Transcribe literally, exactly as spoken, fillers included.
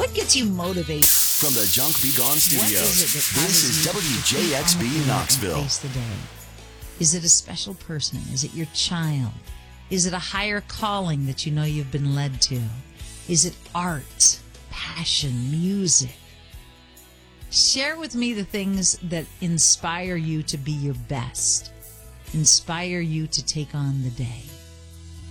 What gets you motivated? From the Junk Be Gone studios, What is it that this causes is you W to J X B keep on the Knoxville. face the day? Is it a special person? Is it your child? Is it a higher calling that you know you've been led to? Is it art, passion, music? Share with me the things that inspire you to be your best, inspire you to take on the day.